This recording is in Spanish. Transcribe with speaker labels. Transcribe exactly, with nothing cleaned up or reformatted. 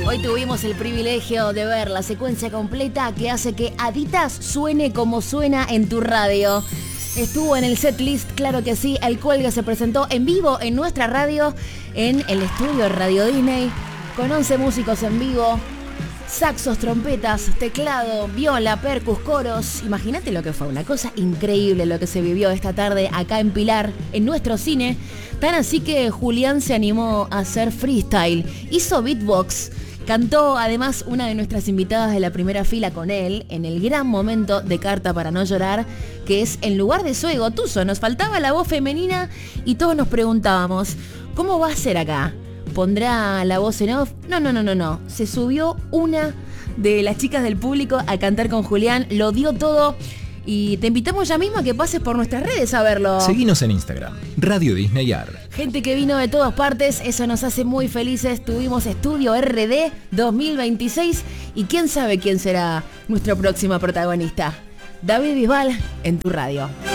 Speaker 1: Hoy tuvimos el privilegio de ver la secuencia completa que hace que Aditas suene como suena en tu radio. Estuvo en el setlist, claro que sí, el Cuelgue se presentó en vivo en nuestra radio, en el estudio de Radio Disney, con once músicos en vivo, saxos, trompetas, teclado, viola, percus, coros. Imagínate lo que fue, una cosa increíble lo que se vivió esta tarde acá en Pilar, en nuestro cine. Tan así que Julián se animó a hacer freestyle, hizo beatbox. Cantó además una de nuestras invitadas de la primera fila con él en el gran momento de Carta para no llorar, que es En lugar de Zoe Gotuso. Nos faltaba la voz femenina y todos nos preguntábamos, ¿cómo va a ser acá? ¿Pondrá la voz en off? No, no, no, no, no. Se subió una de las chicas del público a cantar con Julián, lo dio todo. Y te invitamos ya mismo a que pases por nuestras redes a verlo.
Speaker 2: Seguinos en Instagram, Radio Disney A R.
Speaker 1: Gente que vino de todas partes, eso nos hace muy felices. Tuvimos Estudio R D dos mil veintiséis y quién sabe quién será nuestro próximo protagonista. David Bisbal en tu radio.